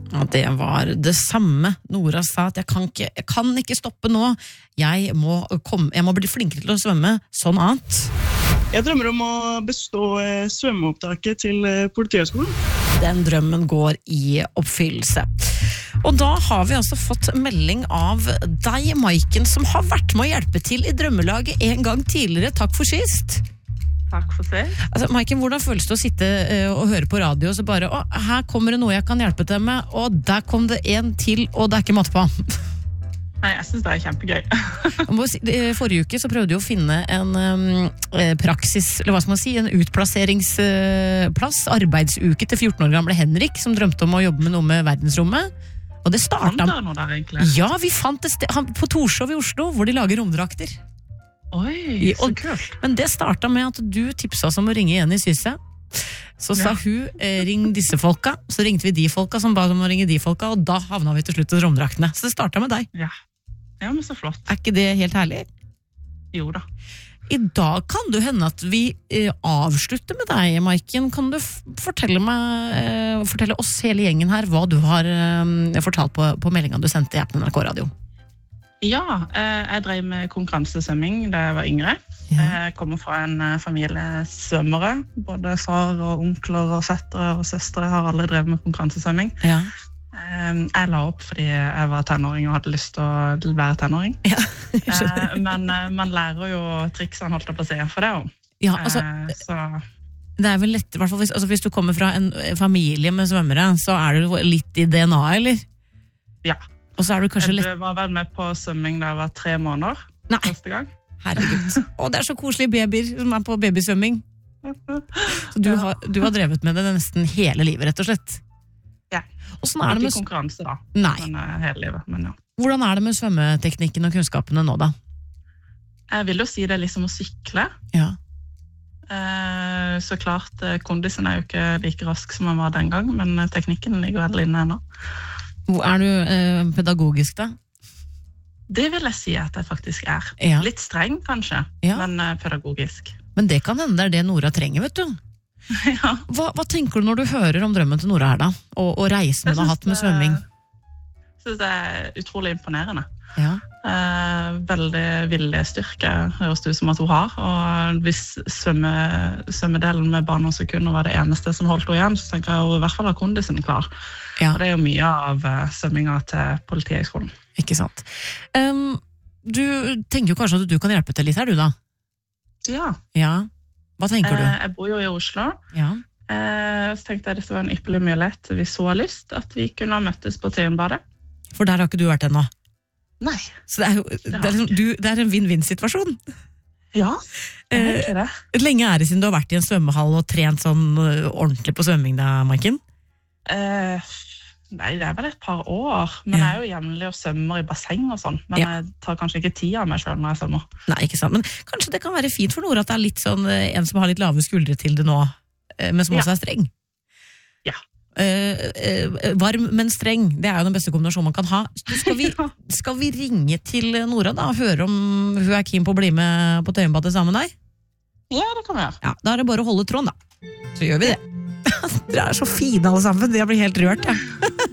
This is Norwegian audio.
Ja, det var det samme. Nora sa at jeg kan ikke stoppe nå. Jeg må bli flinkere til å svømme, sånn annet. Jeg drømmer om å bestå svømmeopptaket til Politihøgskolen. Den drømmen går i oppfyllelse. Og da har vi altså fått melding av deg, Maiken, som har vært med å hjelpe til i drømmelaget en gang tidligere. Takk for sist. Takk for sist. Altså, Maiken, hvordan føles det å sitte og høre på radio, og så bare, her kommer det noe jeg kan hjelpe til med, og der kom det en til, og det er ikke måte på. Nei, jeg synes det er kjempegøy. Forrige uke så prøvde jeg å finne en praksis, eller hva skal man si, en utplasseringsplass, arbeidsuke til 14 år gamle Henrik, som drømte om å jobbe med noe med verdensrommet. Og det startet... Fant du noe der egentlig? Ja, vi fant et sted på Torshov i Oslo, hvor de lager romdrakter. Oi, så kult. Men det startet med at du tipset oss om å ringe Jenny Syse. Så sa hun, ring disse folka. Så ringte vi de folka som ba om å ringe de folka, og da havna vi til slutt hos romdraktene. Så det startet med deg. Ja, men så flott. Er ikke det helt herlig? Jo da. I dag kan det hende at vi avslutter med deg, Maiken. Kan du fortelle oss hele gjengen her hva du har fortalt på meldingen du sendte i appen NRK Radio? Ja, jeg drev med konkurransesvømming da jeg var yngre. Ja. Jeg kommer fra en familie svømmere. Både far og onkler og fettere og søstre har alle drevet med konkurransesvømming. Ja. Jeg la opp fordi jeg var tenåring og hadde lyst til å være tenåring. Ja, men man lærer jo triksene holdt på å si for det også. Ja, altså, det er vel lett, i hvert fall hvis du kommer fra en familie med svømmere, så er det litt i DNA, eller? Ja. Og så er du kanskje jeg var vel med på svømming da jeg var 3 måneder. Nei, første gang. Herregud. Og det er så koselige babyer som er på babysvømming. Så du har drevet med det nesten hele livet, rett og slett. Ja. Hvordan er det med konkurranse da? Nei. Men hele livet, men ja. Hvordan er det med svømmeteknikken og kunnskapene nå da? Jeg vil jo si det er liksom å sykle. Ja. Så klart, kondisen er jo ikke like rask som man var den gang, men teknikken ligger vel inne ennå. Hvor er du pedagogisk da? Det vil jeg si at jeg faktisk er. Ja. Litt streng kanskje, men pedagogisk. Men det kan hende det er det Nora trenger, vet du. Ja. Hva tenker du når du hører om drømmen til Nora her da? Og reisen hun har hatt med svømming? Jeg synes det er utrolig imponerende. Ja. Veldig viljestyrke høres det ut som at hun har. Og hvis svømmedelen med barn og sekunder var det eneste som holdt henne igjen, så tenker jeg hun i hvert fall har kondisen klar. Ja. Og det er jo mye av svømminga til Politihøgskolen. Ikke sant. Du tenker jo kanskje at du kan hjelpe til litt her, du da? Ja. Ja. Hva tenker du? Jeg bor jo i Oslo. Ja. Så tenkte jeg det var en ypperlig mulighet hvis hun har lyst, at vi kunne ha møttes på Tøyenbadet. For der har ikke du vært ennå? Nei. Så det er en vinn-vinn-situasjon? Ja, egentlig det. Lenge er det siden du har vært i en svømmehall og trent sånn ordentlig på svømming da, Maiken? Nei, det er vel et par år, men jeg er jo jevnlig og svømmer i basseng og sånn, men jeg tar kanskje ikke tid av meg selv når jeg svømmer. Nei, ikke sant, men kanskje det kan være fint for Nora at det er litt sånn en som har litt lave skuldre til det nå, men som også er streng. Ja. Varm, men streng, det er jo den beste kombinasjonen man kan ha. Skal vi ringe til Nora da, og høre om hun er keen på å bli med på Tøyenbadet sammen med deg? Ja, det kan vi gjøre. Ja, da er det bare å holde tråden da. Så gjør vi det. Dere er så fine alle sammen, jeg blir helt rørt, ja.